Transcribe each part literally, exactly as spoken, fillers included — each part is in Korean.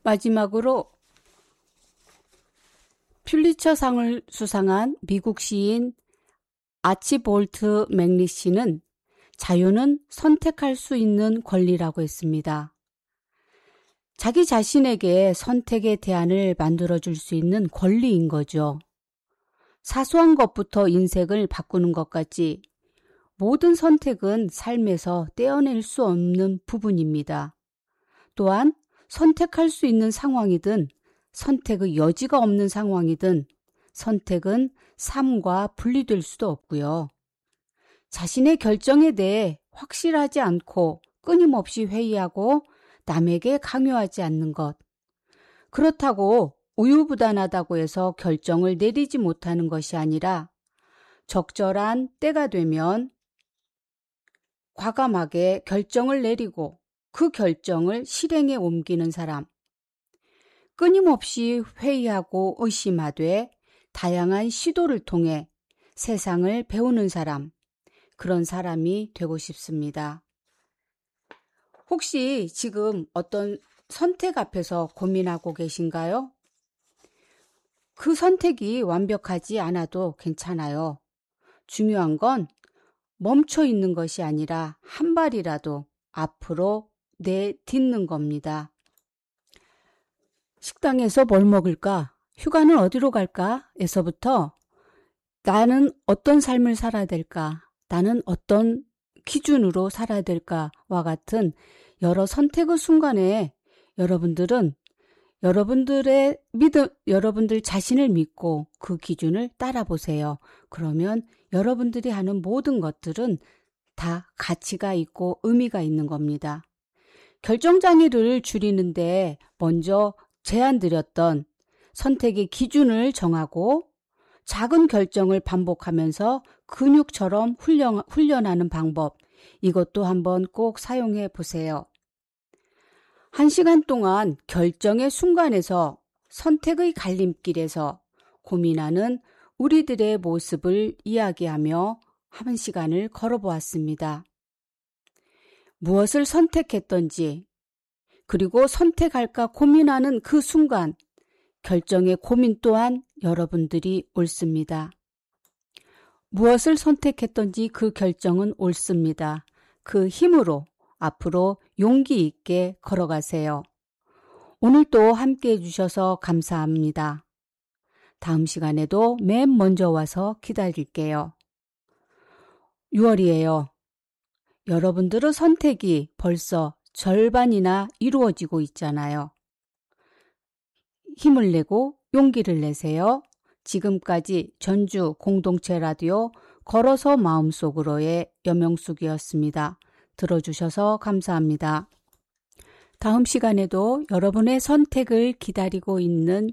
마지막으로 퓰리처상을 수상한 미국 시인 아치볼트 맥리시는 자유는 선택할 수 있는 권리라고 했습니다. 자기 자신에게 선택의 대안을 만들어줄 수 있는 권리인 거죠. 사소한 것부터 인생을 바꾸는 것까지 모든 선택은 삶에서 떼어낼 수 없는 부분입니다. 또한 선택할 수 있는 상황이든 선택의 여지가 없는 상황이든 선택은 삶과 분리될 수도 없고요. 자신의 결정에 대해 확실하지 않고 끊임없이 회의하고 남에게 강요하지 않는 것. 그렇다고 우유부단하다고 해서 결정을 내리지 못하는 것이 아니라 적절한 때가 되면 과감하게 결정을 내리고 그 결정을 실행에 옮기는 사람. 끊임없이 회의하고 의심하되 다양한 시도를 통해 세상을 배우는 사람. 그런 사람이 되고 싶습니다. 혹시 지금 어떤 선택 앞에서 고민하고 계신가요? 그 선택이 완벽하지 않아도 괜찮아요. 중요한 건 멈춰 있는 것이 아니라 한 발이라도 앞으로 내딛는 겁니다. 식당에서 뭘 먹을까? 휴가는 어디로 갈까? 에서부터 나는 어떤 삶을 살아야 될까? 나는 어떤 기준으로 살아야 될까와 같은 여러 선택의 순간에 여러분들은 여러분들의 믿음, 여러분들 자신을 믿고 그 기준을 따라 보세요. 그러면 여러분들이 하는 모든 것들은 다 가치가 있고 의미가 있는 겁니다. 결정장애를 줄이는데 먼저 제안드렸던 선택의 기준을 정하고 작은 결정을 반복하면서 근육처럼 훈련, 훈련하는 방법, 이것도 한번 꼭 사용해 보세요. 한 시간 동안 결정의 순간에서 선택의 갈림길에서 고민하는 우리들의 모습을 이야기하며 한 시간을 걸어보았습니다. 무엇을 선택했던지, 그리고 선택할까 고민하는 그 순간, 결정의 고민 또한 여러분들이 옳습니다. 무엇을 선택했던지 그 결정은 옳습니다. 그 힘으로 앞으로 용기 있게 걸어가세요. 오늘도 함께해 주셔서 감사합니다. 다음 시간에도 맨 먼저 와서 기다릴게요. 유월이에요. 여러분들의 선택이 벌써 절반이나 이루어지고 있잖아요. 힘을 내고 용기를 내세요. 지금까지 전주 공동체 라디오 걸어서 마음속으로의 염영숙이었습니다. 들어주셔서 감사합니다. 다음 시간에도 여러분의 선택을 기다리고 있는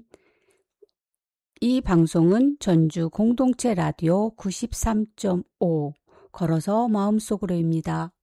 이 방송은 전주 공동체 라디오 구십삼 점 오 걸어서 마음속으로입니다.